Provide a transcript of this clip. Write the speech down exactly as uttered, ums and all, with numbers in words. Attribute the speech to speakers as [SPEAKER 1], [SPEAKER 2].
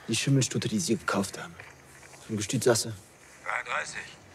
[SPEAKER 1] Die Schimmelstute, die Sie gekauft haben. Im Gestüt Sasse.
[SPEAKER 2] dreiunddreißig.